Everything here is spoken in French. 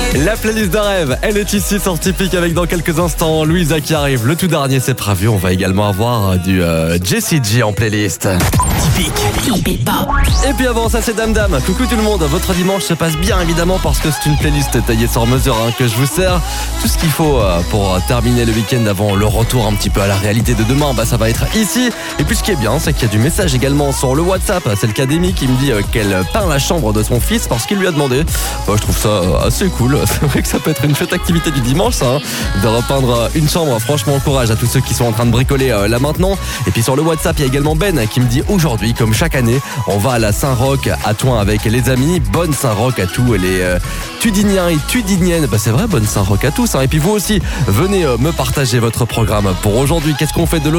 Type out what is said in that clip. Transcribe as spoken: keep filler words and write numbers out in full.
La playlist de rêve, elle est ici sur Typique avec dans quelques instants Louisa qui arrive. Le tout dernier, c'est prévu. On va également avoir du euh, Jessie J en playlist. Typique. Et puis avant ça, c'est Dame Dame. Coucou tout le monde. Votre dimanche se passe bien évidemment parce que c'est une playlist taillée sur mesure hein, que je vous sers. Tout ce qu'il faut euh, pour terminer le week-end avant le retour un petit peu à la réalité de demain, bah ça va être ici. Et puis ce qui est bien, c'est qu'il y a du message également sur le WhatsApp. C'est le cas d'Amy qui me dit euh, qu'elle peint la chambre de son fils parce qu'il lui a demandé. Bah, je trouve ça euh, assez cool. C'est vrai que ça peut être une chouette activité du dimanche, ça, hein, de repeindre une chambre. Franchement, courage à tous ceux qui sont en train de bricoler euh, là maintenant. Et puis sur le WhatsApp, il y a également Ben qui me dit aujourd'hui, comme chaque année, on va à la Saint-Roch à Thoin avec les amis. Bonne Saint-Roch à tous les euh, Tudiniens et Tudiniennes. Bah c'est vrai, bonne Saint-Roch à tous. Hein. Et puis vous aussi, venez euh, me partager votre programme pour aujourd'hui. Qu'est-ce qu'on fait de l'autre